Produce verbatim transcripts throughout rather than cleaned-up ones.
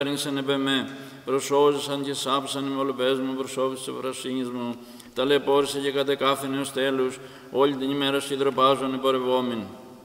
Ρίξαν επ' εμέ, προσώζησαν και σάψαν με ολοπές μου προσώπης της ευφροσύνης μου, ταλαιπώρησε και κατεκάφθηνε ως τέλους, όλη την ημέρα σχηδροπάζων εμπορευόμην.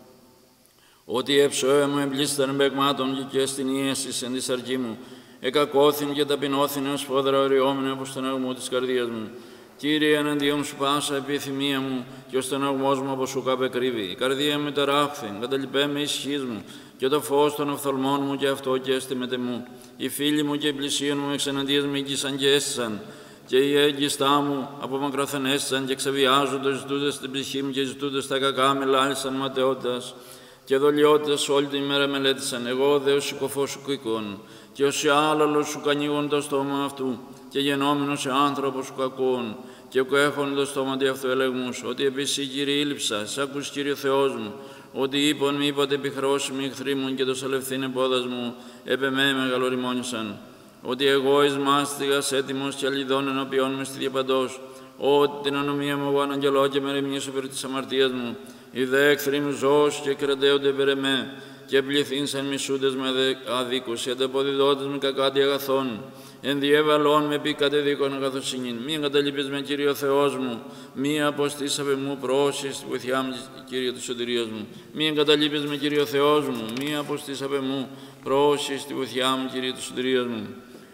Ότι εψώε μου εμπλήσταν εμπεγμάτων και στην ίεσης εν τη σαρκή μου, εκακώθην και ταπεινώθην ως φόδρα οριόμενο από στον αγμό της καρδίας μου. Κύριε, εναντίον σου πάσα επιθυμία μου και ο στεναγμός μου από σου καπεκρύβει. Η καρδία μου τεράχθη, καταλυπέ με ισχύς μου και το φως των οφθαλμών μου και αυτό και έστιμετε μου. Οι φίλοι μου και οι πλησίοι μου εξεναντίας με οικήσαν και έστησαν και οι έγκυστά μου από μακροθεν έστησαν και ξεβιάζονται ζητούντες την ψυχή μου και ζητούντες τα κακά με λάλησαν ματαιότητας και δολιότητες όλη την ημέρα μελέτησαν. Εγώ δε ο συκοφός σου κοίκον και ο σιάλαλος σου κανίγον το στόμα αυτού και γενόμενος σε άνθρωπο σου κακόν και έχουν το στόμα αντί αυτού ελεγμούς, ότι επίσης Κύριε ήλυψα, σ' άκους Κύριε Θεός μου, ότι είπον μη είπατε επιχρώσιμοι εχθροί μου και το σαλευθύν επόδας μου, επ' εμέ μεγαλοριμόνισαν. Ότι εγώ εις μάστιγας έτοιμος και αλιδών ενώπιόν με στη διαπαντός, ότι την ανομία μου εγώ αναγγελώ και με ρεμνήσω περί της αμαρτίας μου, οι δε εχθροί μου ζώος και κρατέονται περ' εμέ, και πληθύνσαν μισούντες με αδίκους, οι ανταποδιδότες με κακάτι αγαθών. Εν διέβαλόν με πει κατεδίκον αγαθοσύνην. Μη εγκαταλείπεις με Κύριο Θεός μου, μη αποστήσαβε μου πρόσης τη βοηθειά μου, Κύριε της σωτηρίας μου. Μη εγκαταλείπεις με Κύριο Θεός μου, μη αποστήσαβε μου πρόσης τη βοηθειά μου, Κύριε της σωτηρίας μου.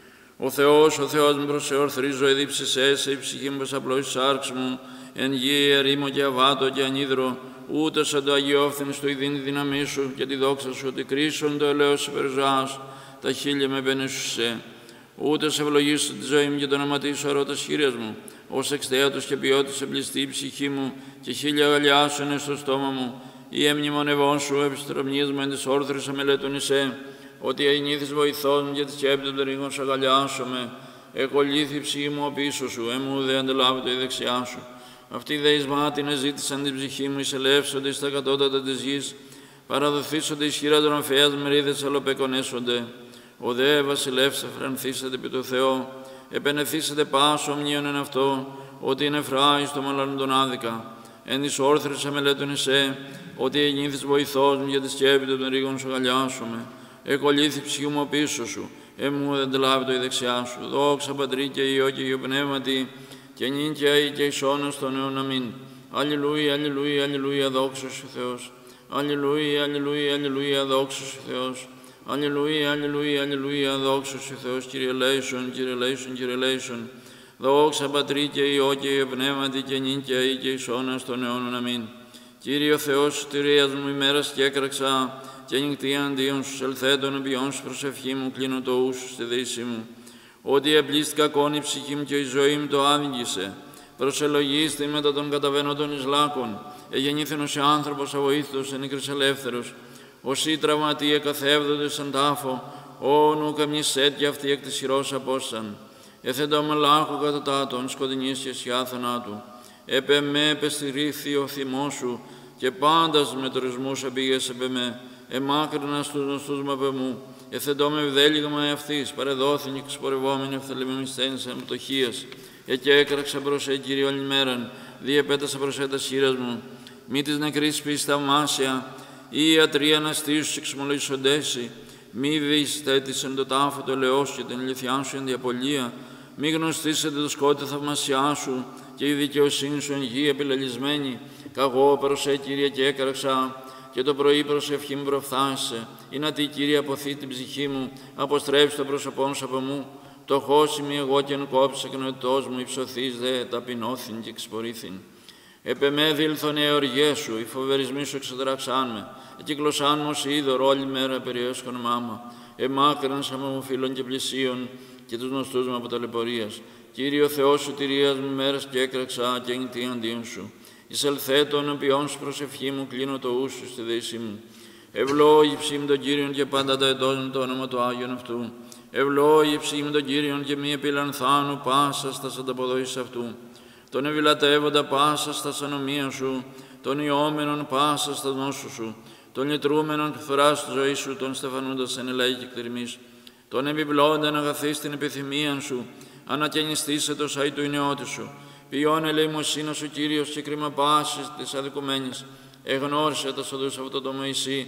Ο Θεός, ο Θεός μου προσεορθρίζω, εδίψησέ σε η ψυχή μου απλώς σάρξ μου, εν γη ερήμο και αβάτο και ανίδρο, ούτε σαν το αγιόφθεν στο ειδήν τη δύναμή σου και τη δόξα σου, ότι κρίσον το ελαίος υπερζάς, τα χείλια με μπενέσουσέ. Ούτε σε ευλογήσω τη ζωή μου και το όνομα σου αρώτα χείρας μου, ως εξτέατος και ποιότης εμπληστεί η ψυχή μου και χίλια γαλιάσουν στο στόμα μου, ή εμνημονευών σου επιστρομνείς μου εν της όρθρης αμελέτων εσέ, ότι αηνήθης βοηθός μου και της σκέπτων των ρίγων σου αγαλιάσομαι, εκολύθη η ψυχή μου πίσω σου, εμού δε αντελάβει η δεξιά σου. Αυτοί δε εις μάτιν εζήτησαν την ψυχή μου, εισελεύσονται εις τα κατώτατα της γης, παραδοθήσονται ισχυρά των αφέας μερίδες αλλοπεκονέσονται. Ο δε βασιλεύς αφρανθήσατε επί το Θεό, επενεθήσατε πάσο ομνίον εν αυτό, ότι είναι φράης το μαλλον τον άδικα. Εν εις όρθρης αμελέτων εσέ, ότι εγνήθης βοηθός μου για τη σκέπη των ρίγων σου αγαλιάσομαι. Εκολύθη ψυχή μου πίσω σου, εμού δεν τελάβει το η δεξιά σου. Δόξα Πατρί και Υιό και Υιό Πνεύματι, και νυν και αεί και εις αιώνας των αιών αμήν. Αλληλούια, αλληλούια, αλληλούια, δόξα σου Θεός. Αλληλούια, αλληλούια, αλληλούια, δόξα σου Θεός. Αλληλούια, αλληλούια, αλληλούια, δόξα σου Θεός, Κύριε ελέησον, Κύριε ελέησον, Κύριε ελέησον. Δόξα Πατρί και Υιό και Υιό Πνεύματι, και νυν και αεί και εις αιώνας των αιώνων αμήν. Κύριε ο Θεός σωτηρίας μου, ημέρας και έκραξα, και νυχτή αντίον σου ελθέτων επιών σου προσευχή μου, κλείνω το ου σου στη δύση μου. Ότι επλήστηκα κόνη η ψυχή μου και η ζωή μου το άδικησε. Προσελογίστη μετά των καταβαίνοντων εις λάκων, εγεννήθενος άνθρωπος αβοήθητος, εν ίκρης ελεύθερος. Όσοι τραυματίε καθεύδονται σαν τάφο, ω νου καμνής έτια αυτή εκ της χειρός απόσαν. Εθεντό μελάχου κατά τάτων, σκοτεινής και σιά θανάτου. Επ' εμέ πεστηρίθη ο θυμός σου, και πάντας με τορισμούς επήγες επ' εμέ. Εμάκρυνας τους νοστούς μου απ' εμού. Εθεντό με ευδέλιγμα εαυτής, παρεδόθην και ξεπορευόμενη ευθελεμιμισθένης αμπτωχίας. Εκέ έκραξα προς ε, Κύριε, όλη μέραν, διεπέτασα προς ε, τα σύρας μου. Μη της νεκρής πίστη θαυμάσια, ή ιατροί αναστήσους εξομολογήσοντέσι, μη διστέτησεν το τάφο το ελαιός και την ηλιθιά σου εν διαπολία, μη γνωστήσετε το σκότη θαυμασιά σου και η δικαιοσύνη σου εν γη επιλαλισμένη. Καγώ προς ε, Κύριε, και έκραξα, και το πρωί προς ευχή μου προφθάσε. Ή να τι, Κύριε, αποθεί την ψυχή μου, αποστρέψει το πρόσωπό σου από μου. Το χώσιμη εγώ και εν κόψε και νοητός μου, υψωθείς δε ταπεινώθην και εξπορήθην. Επ' εμέ δήλθον οι οργές σου, οι φοβερισμοί σου εξεδράξαν με. Εκυκλωσάν μου ως είδωρ όλη μέρα περιέσχον μάμα. Εμάκρυναν σαν μου φίλων και πλησίων και τους νοστούς μου από ταλαιπωρίας. Κύριε ο Θεός σωτηρίας μου, μέρας και έκραξα και εγνητή αντίον σου. Εισελθέ των οποίων σου προσευχή μου, κλείνω το ου σου στη δύση μου. Ευλόγη ψήμη τον Κύριον και πάντα τα ετών με το όνομα του Άγιον αυτού. Ευλόγη ψήμη τον Κύριον και μη επιλανθάνου πάσα στα ανταποδόσεις αυτού. Τον ευηλατεύοντα πάσα στα ανομία σου, τον ιόμενον πάσα στα νόσου σου, τον λυτρούμενον φθορά στη ζωή σου, τον στεφανούντας εν ελέη και κτηρμής, τον επιπλώντα αγαθείς την επιθυμία σου, ανακαινιστήσε το σαϊ του ηνιώτη σου. Ποιόν ελεημοσύνο σου, Κύριος, και κρίμα πάσης της αδικουμένης. Εγνώρισε τα σοδούς αυτό το Μωυσή,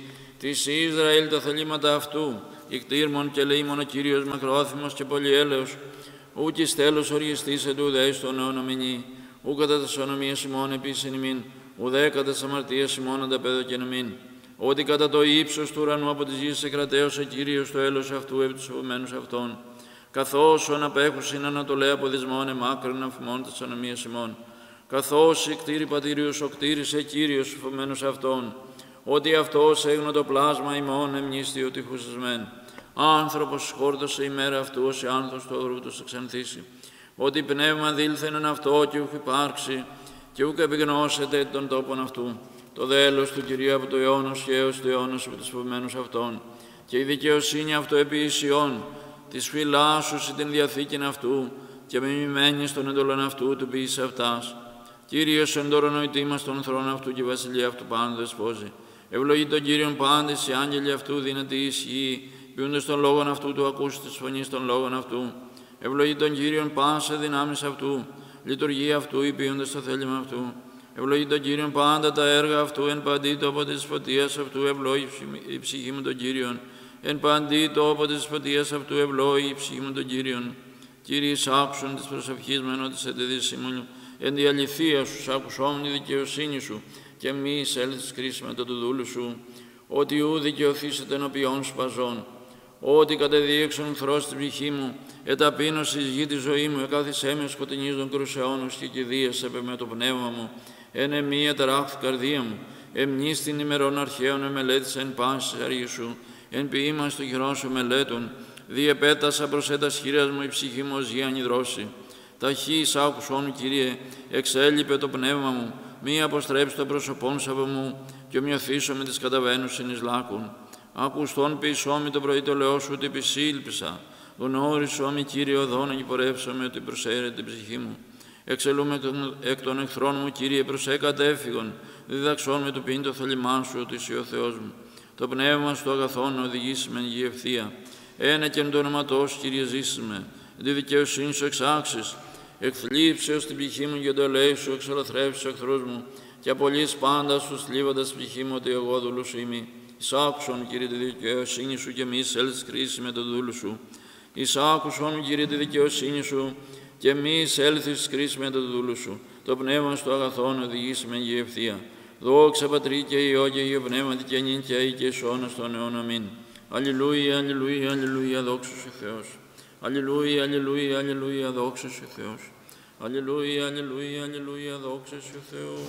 Της Ισραήλ τα θελήματα αυτού, ικτήρμον και λεήμον ο Κύριος μακρόθυμος και πολυέλεος, ούκ εις τέλος οργιστής ετού ουδέ εις τον αιώνα μηνύ, ου κατά τας ονομίας ημών επίσην ημίν, ουδέ κατά τας αμαρτίας ημών ανταπέδωκεν ημίν. Ότι κατά το ύψος του ουρανού από της γης εκρατέωσε Κύριος το έλεος αυτού επί τους φοβημένους αυτών, καθώς ον απέχουσιν ανατολέ από δυσμόν εμάκρυν αφημών της ονομίας ημών, καθώς η κτήρη πατήριους ο κτήρισε Κύριος τους φοβημένους αυτών, ότι αυτός έγνω το πλάσμα ημών εμνίστη ότι χουσισμέν. Άνθρωπος σκόρδωσε ημέρα αυτού, ως άνθος του αδρούτος εξανθήσει. Ότι πνεύμα δήλθεν εν αυτό και ούχ υπάρξει, και ούκ επιγνώσεται τον τόπον αυτού. Το δέλος του Κυρίου από το αιώνος και έως το αιώνος από τους φοβημένους αυτών. Και η δικαιοσύνη αυτού επί Ισιών, της φυλάσσουσι την διαθήκην αυτού, και μιμημένης των εντολών αυτού του ποιήσε αυτάς. Κύριος εν τωρονοητή μας τον θρόνο αυτού και η βασιλεία αυτού πάντου δεσπόζει. Ευλογεί τον Κύριον πάντες οι άγγελοι αυτού δύναται η ισχύ, ποιούντες τον λόγον αυτού του ακούς της φωνής των λόγων αυτού. Ευλογεί τον Κύριον πάσα δυνάμεις αυτού, λειτουργεί αυτού υπείοντες το θέλημα αυτού. Ευλογεί τον Κύριον πάντα τα έργα αυτού, εν παντή τόπο της φωτίας αυτού, ευλόγει η ψυχή μου τον Κύριον. Εν παντή τόπο της φωτίας αυτού, ευλόγει η ψυχή μου τον Κύριον. Κύριε, άκουσον της προσευχής μου ενώτης ετεδίση μου, εν τη αληθεία σου, άκουσόμουν η δικαιοσύνη σου, και μη εισέλθεις κρίση με το του δούλου σου, ότι ου δικαιωθήσετε ενωπιών σπαζών, ότι κατεδίεξον θρός την ψυχή μου, εταπείνωση εις γη τη ζωή μου, εκάθισέ με σκοτεινής των κρουσεώνους και κηδίασέ με το πνεύμα μου, εν εμή εταράχθη καρδία μου, εμνείς την ημερών αρχαίων εμελέτησα εν πάση αργή σου, εν ποιήμα στο χειρόν σου μελέτων, διεπέτασα προς έτας χειρίας μου η ψυχή μου ως γη ανιδρώση. Ταχύ εις άκουσόν, Κύριε, εξέλιπε το πνεύμα μου, μη αποστρέψει το πρόσωπόν σου από μου, και ομοιωθήσω με τις καταβαίνουσιν εις λάκουν. Ακουστόν ποιησόμη το πρωί το λεό σου, ότι επισήλπισα. Γνώρισόμη, Κύριε, οδόν και πορεύσομαι, ότι προσέρε την ψυχή μου. Εξελούμε εκ των εχθρών μου, Κύριε, προς έκατέφυγον, διδαξών με το ποιήν το θέλημά σου, ότι είσαι ο Θεός μου. Το πνεύμα σου το αγαθόν να οδηγήσει με γη ευθεία. Ένα και εν το όνοματό σου, Κύριε, ζήσεις με. Τη δικαιοσύνη σου εξάξεις. Εκθλίψεως την ψυχή μου και το λέει σου, εξολοθρεύσεις τους εχθρούς μου, και απολύς πάντα σου θλίβοντας την ψυχή μου, ότι εγώ δούλου σου είμαι. Εις άκουσον, Κύριε, τη δικαιοσύνη σου, και μη εισέλθεις κρίση με το δούλου σου. Εις άκουσον, Κύριε, τη δικαιοσύνη σου, και μη εισέλθεις κρίση με το δούλου σου. Το πνεύμα στο αγαθόν οδηγήσει με γη ευθεία. Δόξα Πατρί και Υιό και Υιό Πνεύματι και νυν και αεί και σώνα στον αιώνα αμήν. Αλληλούια, αλληλούια, αλληλούια, δόξα σου Θεός. Αλληλούια, αλληλούια, αλληλούια, δόξα σου Θεός. Αλληλούια, αλληλούια, αλληλούια, δόξα σου Θεός.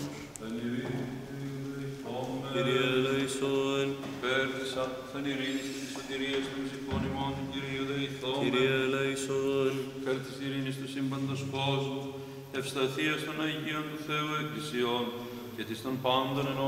Κύριε ελέησον, υπέρ της άθεν ειρήνης της σωτηρίας των ψυχών ημών, Κύριε δεηθόμεν. Κύριε ελέησον, υπέρ της ειρήνης του σύμπαντος κόσμου, ευσταθίας των Αγίων του Θεού Εκκλησιών και της των πάντων